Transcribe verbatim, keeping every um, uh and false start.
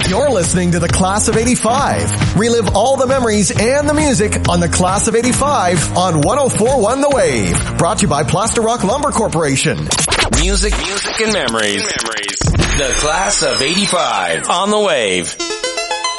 You're listening to the Class of eighty-five. Relive all the memories and the music on the Class of eighty-five on one oh four point one The Wave. Brought to you by Plaster Rock Lumber Corporation. Music, music and memories. memories. The Class of eighty-five on The Wave.